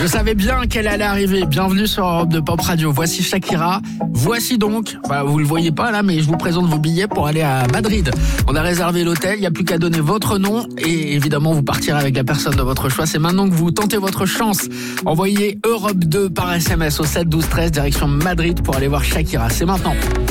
Je savais bien qu'elle allait arriver. Bienvenue sur Europe 2 Pop Radio. Voici Shakira. Voici donc, vous le voyez pas là, mais je vous présente vos billets pour aller à Madrid. On a réservé l'hôtel, il n'y a plus qu'à donner votre nom et évidemment vous partirez avec la personne de votre choix. C'est maintenant que vous tentez votre chance. Envoyez Europe 2 par SMS au 7 12 13 direction Madrid pour aller voir Shakira. C'est maintenant.